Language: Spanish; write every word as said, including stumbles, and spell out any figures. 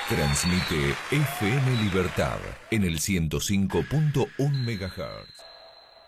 Transmite F M Libertad en el ciento cinco punto uno megahertz.